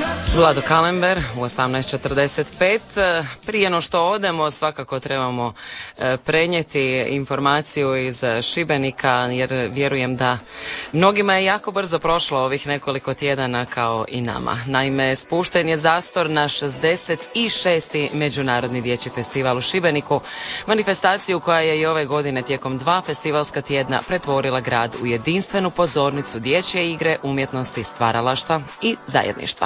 Vlado Kalember u 18:45. Prije no što odemo, svakako trebamo prenijeti informaciju iz Šibenika, jer vjerujem da mnogima je jako brzo prošlo ovih nekoliko tjedana kao i nama. Naime, spušten je zastor na 66. Međunarodni dječji festival u Šibeniku, manifestaciju koja je i ove godine tijekom 2 festivalska tjedna pretvorila grad u jedinstvenu pozornicu dječje igre, umjetnosti, stvaralaštva i zajedništva.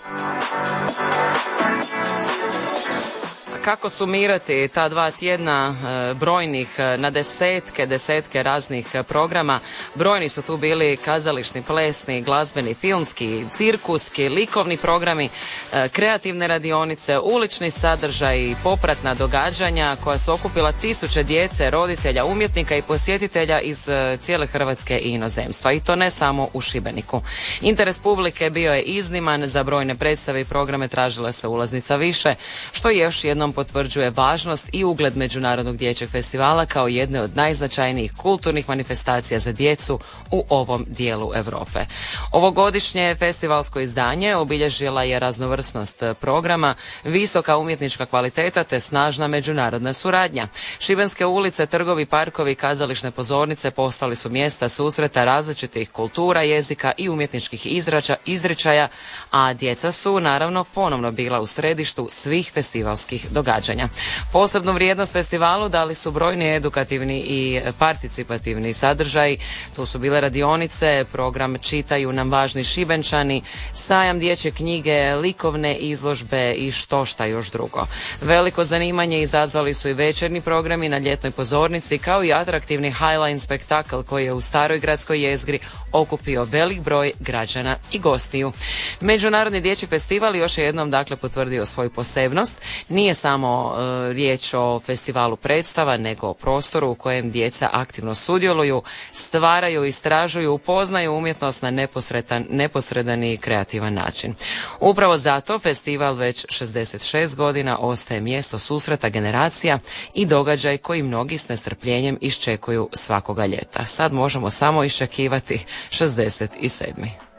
Kako sumirati ta 2 tjedna brojnih, na desetke raznih programa? Brojni su tu bili kazališni, plesni, glazbeni, filmski, cirkuski, likovni programi, kreativne radionice, ulični sadržaj, popratna događanja koja su okupila tisuće djece, roditelja, umjetnika i posjetitelja iz cijele Hrvatske i inozemstva. I to ne samo u Šibeniku. Interes publike bio je izniman, za brojne predstave i programe tražila se ulaznica više, što još jednom potvrđuje važnost i ugled Međunarodnog dječjeg festivala kao jedne od najznačajnijih kulturnih manifestacija za djecu u ovom dijelu Europe. Ovogodišnje festivalsko izdanje obilježila je raznovrsnost programa, visoka umjetnička kvaliteta te snažna međunarodna suradnja. Šibenske ulice, trgovi, parkovi, kazališne pozornice postali su mjesta susreta različitih kultura, jezika i umjetničkih izričaja, a djeca su naravno ponovno bila u središtu svih festivalskih događanja. Posebnu vrijednost festivalu dali su brojni edukativni i participativni sadržaji. Tu su bile radionice, program Čitaju nam važni Šibenčani, sajam dječje knjige, likovne izložbe i štošta još drugo. Veliko zanimanje izazvali su i večernji programi na ljetnoj pozornici, kao i atraktivni Highline spektakl koji je u staroj gradskoj jezgri okupio velik broj građana i gostiju. Međunarodni dječji festival još je jednom potvrdio svoju posebnost. Nije samo riječ o festivalu predstava, nego o prostoru u kojem djeca aktivno sudjeluju, stvaraju, istražuju, upoznaju umjetnost na neposredan i kreativan način. Upravo zato festival već 66 godina ostaje mjesto susreta generacija i događaj koji mnogi s nestrpljenjem iščekuju svakoga ljeta. Sad možemo samo iščekivati 67.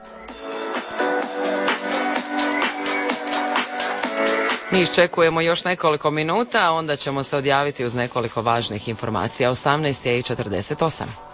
Mi iščekujemo još nekoliko minuta, a onda ćemo se odjaviti uz nekoliko važnih informacija. 18:48.